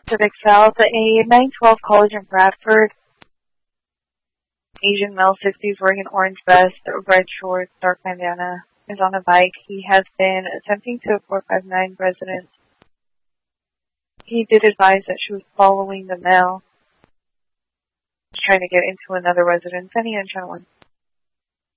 Pacific South, a 912 college in Bradford. Asian male, 60s, wearing an orange vest, red shorts, dark bandana, is on a bike. He has been attempting to 459 residence. He did advise that she was following the mail, trying to get into another residence. Any channel 1.